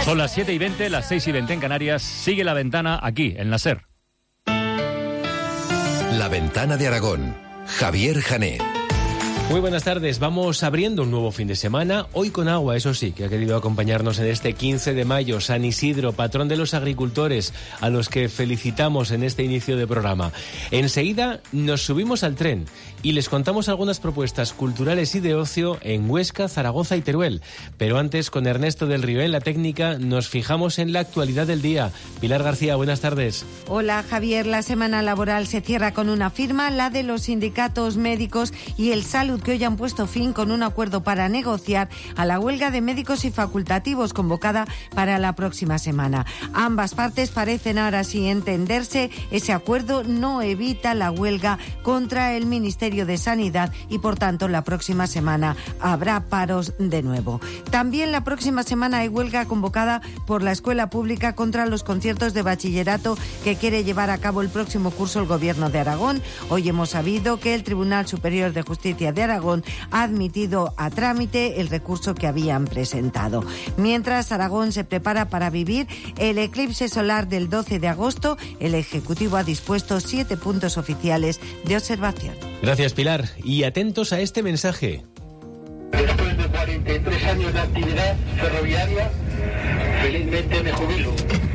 Son las 7:20, las 6:20 en Canarias. Sigue La Ventana aquí, en la SER. La Ventana de Aragón. Javier Jané. Muy buenas tardes, vamos abriendo un nuevo fin de semana, hoy con agua, eso sí, que ha querido acompañarnos en este 15 de mayo, San Isidro, patrón de los agricultores, a los que felicitamos en este inicio de programa. Enseguida nos subimos al tren y les contamos algunas propuestas culturales y de ocio en Huesca, Zaragoza y Teruel. Pero antes, con Ernesto del Río en la técnica, nos fijamos en la actualidad del día. Pilar García, buenas tardes. Hola Javier, la semana laboral se cierra con una firma, la de los sindicatos médicos y el Salud, que hoy han puesto fin con un acuerdo para negociar a la huelga de médicos y facultativos convocada para la próxima semana. Ambas partes parecen ahora sí entenderse. Ese acuerdo no evita la huelga contra el Ministerio de Sanidad y, por tanto, la próxima semana habrá paros de nuevo. También la próxima semana hay huelga convocada por la Escuela Pública contra los conciertos de bachillerato que quiere llevar a cabo el próximo curso el Gobierno de Aragón. Hoy hemos sabido que el Tribunal Superior de Justicia de Aragón ha admitido a trámite el recurso que habían presentado. Mientras, Aragón se prepara para vivir el eclipse solar del 12 de agosto. El Ejecutivo ha dispuesto 7 puntos oficiales de observación. Gracias, Pilar. Y atentos a este mensaje. Después de 43 años de actividad ferroviaria, felizmente me jubilo.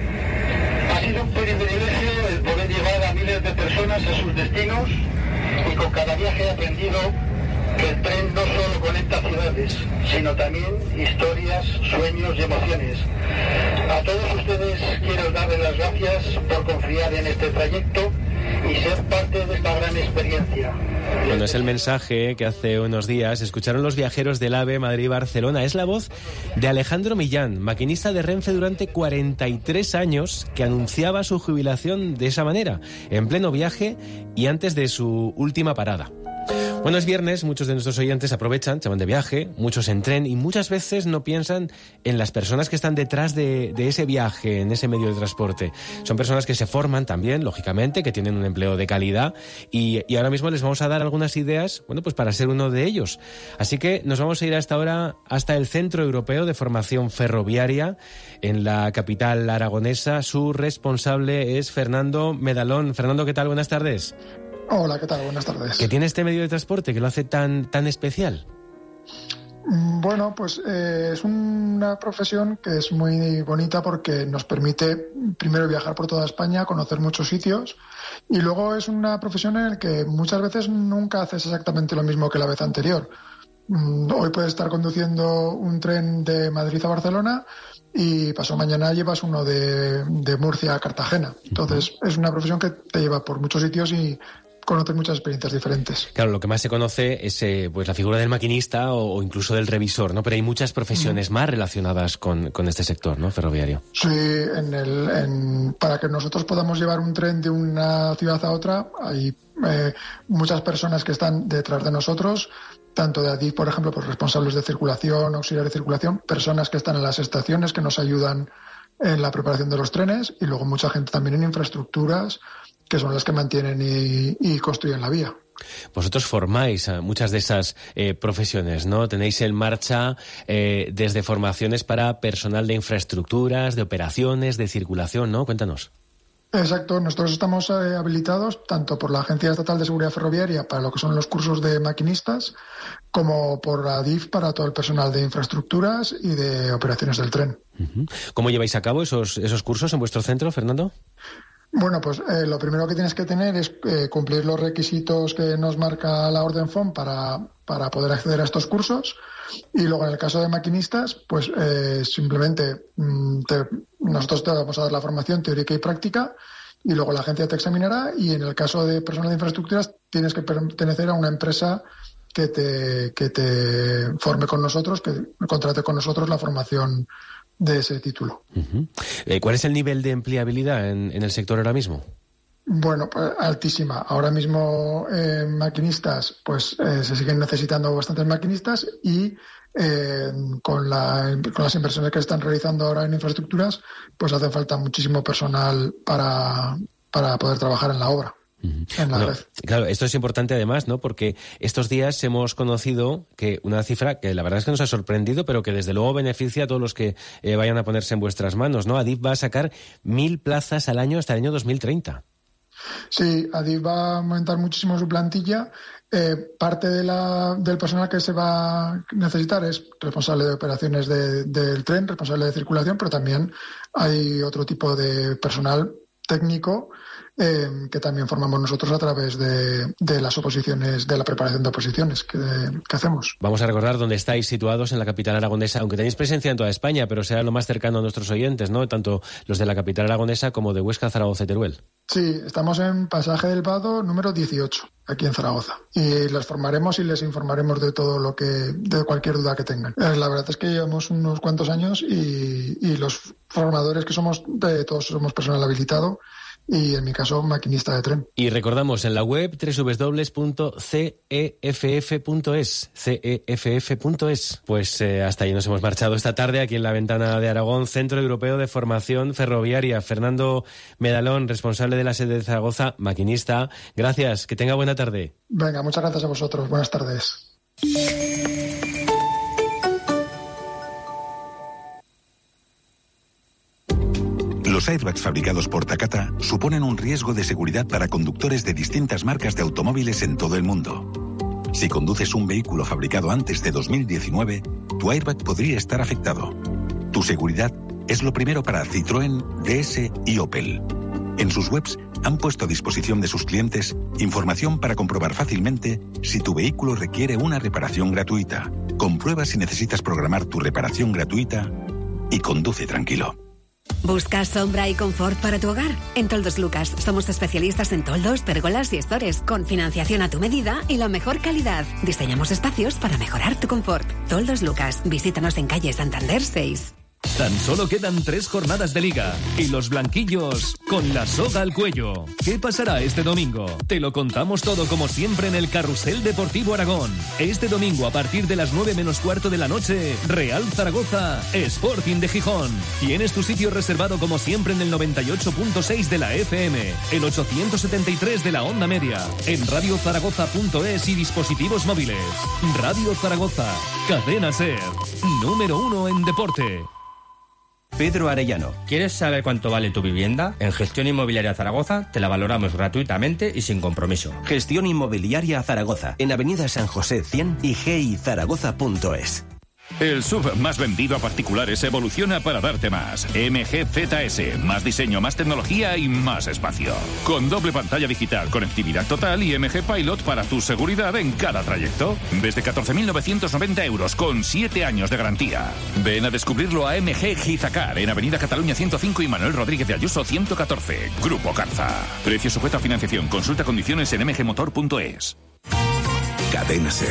Ha sido un privilegio el poder llevar a miles de personas a sus destinos y con cada viaje he aprendido que el tren no solo conecta ciudades, sino también historias, sueños y emociones. A todos ustedes quiero darles las gracias por confiar en este trayecto y ser parte de esta gran experiencia. Bueno, es el mensaje que hace unos días escucharon los viajeros del AVE Madrid-Barcelona. Es la voz de Alejandro Millán, maquinista de Renfe durante 43 años, que anunciaba su jubilación de esa manera, en pleno viaje y antes de su última parada. Bueno, es viernes, muchos de nuestros oyentes aprovechan, se van de viaje, muchos en tren y muchas veces no piensan en las personas que están detrás de ese viaje, en ese medio de transporte. Son personas que se forman también, lógicamente, que tienen un empleo de calidad y ahora mismo les vamos a dar algunas ideas, bueno, pues para ser uno de ellos. Así que nos vamos a ir hasta ahora hasta el Centro Europeo de Formación Ferroviaria en la capital aragonesa. Su responsable es Fernando Medalón. Fernando, ¿qué tal? Buenas tardes. Hola, ¿qué tal? Buenas tardes. ¿Qué tiene este medio de transporte que lo hace tan especial? Bueno, pues es una profesión que es muy bonita porque nos permite primero viajar por toda España, conocer muchos sitios y luego es una profesión en la que muchas veces nunca haces exactamente lo mismo que la vez anterior. Hoy puedes estar conduciendo un tren de Madrid a Barcelona y pasado mañana llevas uno de Murcia a Cartagena. Entonces es una profesión que te lleva por muchos sitios y conocer muchas experiencias diferentes. Claro, lo que más se conoce es pues la figura del maquinista o incluso del revisor, ¿no? Pero hay muchas profesiones más relacionadas con este sector, ¿no? Ferroviario. Sí, para que nosotros podamos llevar un tren de una ciudad a otra, hay muchas personas que están detrás de nosotros, tanto de ADIF, por ejemplo, pues responsables de circulación, auxiliares de circulación, personas que están en las estaciones que nos ayudan en la preparación de los trenes y luego mucha gente también en infraestructuras, que son las que mantienen y construyen la vía. Vosotros formáis a muchas de esas profesiones, ¿no? Tenéis en marcha desde formaciones para personal de infraestructuras, de operaciones, de circulación, ¿no? Cuéntanos. Exacto, nosotros estamos habilitados tanto por la Agencia Estatal de Seguridad Ferroviaria para lo que son los cursos de maquinistas, como por la ADIF para todo el personal de infraestructuras y de operaciones del tren. Uh-huh. ¿Cómo lleváis a cabo esos cursos en vuestro centro, Fernando? Bueno, pues lo primero que tienes que tener es cumplir los requisitos que nos marca la Orden FOM para poder acceder a estos cursos. Y luego, en el caso de maquinistas, pues simplemente nosotros te vamos a dar la formación teórica y práctica y luego la agencia te examinará. Y en el caso de personal de infraestructuras, tienes que pertenecer a una empresa que te forme con nosotros, que contrate con nosotros la formación de ese título. Uh-huh. ¿Cuál es el nivel de empleabilidad en el sector ahora mismo? Bueno, pues altísima. Ahora mismo maquinistas, pues se siguen necesitando bastantes maquinistas y con las inversiones que están realizando ahora en infraestructuras, pues hace falta muchísimo personal para poder trabajar en la obra. en la red. Claro, esto es importante además, ¿no? Porque estos días hemos conocido que una cifra que la verdad es que nos ha sorprendido, pero que desde luego beneficia a todos los que vayan a ponerse en vuestras manos, ¿no? Adif va a sacar 1.000 plazas al año hasta el año 2030. Sí, Adif va a aumentar muchísimo su plantilla. Parte del personal que se va a necesitar es responsable de operaciones del tren, responsable de circulación, pero también hay otro tipo de personal técnico que también formamos nosotros a través de las oposiciones, de la preparación de oposiciones que hacemos. Vamos a recordar dónde estáis situados en la capital aragonesa, aunque tenéis presencia en toda España, pero sea lo más cercano a nuestros oyentes, ¿no? Tanto los de la capital aragonesa como de Huesca, Zaragoza y Teruel. Sí, estamos en Pasaje del Vado número 18, aquí en Zaragoza. Y les formaremos y les informaremos de todo de cualquier duda que tengan. La verdad es que llevamos unos cuantos años y los formadores que somos, todos somos personal habilitado. Y en mi caso, maquinista de tren. Y recordamos en la web www.ceff.es. Pues hasta ahí nos hemos marchado esta tarde aquí en la Ventana de Aragón, Centro Europeo de Formación Ferroviaria. Fernando Medalón, responsable de la sede de Zaragoza, maquinista. Gracias, que tenga buena tarde. Venga, muchas gracias a vosotros. Buenas tardes. Los airbags fabricados por Takata suponen un riesgo de seguridad para conductores de distintas marcas de automóviles en todo el mundo. Si conduces un vehículo fabricado antes de 2019, tu airbag podría estar afectado. Tu seguridad es lo primero para Citroën, DS y Opel. En sus webs han puesto a disposición de sus clientes información para comprobar fácilmente si tu vehículo requiere una reparación gratuita. Comprueba si necesitas programar tu reparación gratuita y conduce tranquilo. ¿Buscas sombra y confort para tu hogar? En Toldos Lucas somos especialistas en toldos, pérgolas y estores, con financiación a tu medida y la mejor calidad. Diseñamos espacios para mejorar tu confort. Toldos Lucas, visítanos en calle Santander 6. Tan solo quedan 3 jornadas de Liga y los blanquillos con la soga al cuello. ¿Qué pasará este domingo? Te lo contamos todo como siempre en el Carrusel Deportivo Aragón. Este domingo a partir de las 9 menos cuarto de la noche, Real Zaragoza, Sporting de Gijón. Tienes tu sitio reservado como siempre en el 98.6 de la FM, el 873 de la onda media, en radiozaragoza.es y dispositivos móviles. Radio Zaragoza, cadena SER, número 1 en deporte. Pedro Arellano. ¿Quieres saber cuánto vale tu vivienda? En Gestión Inmobiliaria Zaragoza te la valoramos gratuitamente y sin compromiso. Gestión Inmobiliaria Zaragoza, en Avenida San José 100 y gizaragoza.es. El SUV más vendido a particulares evoluciona para darte más. MG ZS, más diseño, más tecnología y más espacio. Con doble pantalla digital, conectividad total y MG Pilot para tu seguridad en cada trayecto. Desde 14.990 euros con 7 años de garantía. Ven a descubrirlo a MG Gizacar en Avenida Cataluña 105 y Manuel Rodríguez de Ayuso 114. Grupo Carza. Precio sujeto a financiación. Consulta condiciones en mgmotor.es. Cadena SER.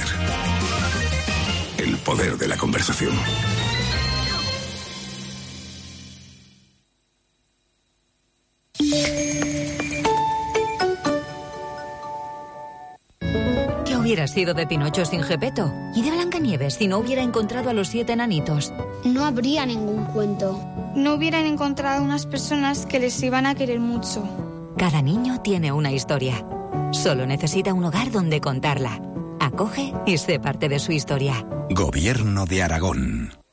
El poder de la conversación. ¿Qué hubiera sido de Pinocho sin Gepetto? ¿Y de Blancanieves si no hubiera encontrado a los 7 enanitos? No habría ningún cuento. No hubieran encontrado unas personas que les iban a querer mucho. Cada niño tiene una historia. Solo necesita un hogar donde contarla. Acoge y sé parte de su historia. Gobierno de Aragón.